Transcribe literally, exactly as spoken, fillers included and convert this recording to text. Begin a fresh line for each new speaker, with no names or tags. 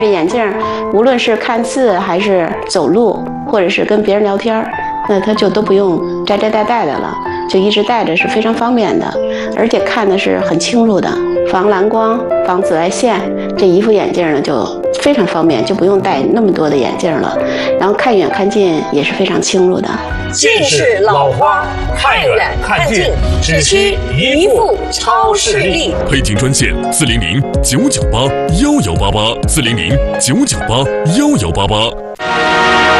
这眼镜无论是看字还是走路，或者是跟别人聊天，那它就都不用摘摘戴戴的了，就一直戴着是非常方便的，而且看的是很清楚的，防蓝光、防紫外线。这一副眼镜呢就非常方便，就不用戴那么多的眼镜了，然后看远看近也是非常清楚的。
近视老花，看远看近只需一副超视力。
配镜专线：四零零九九八幺幺八八，四零零九九八幺幺八八。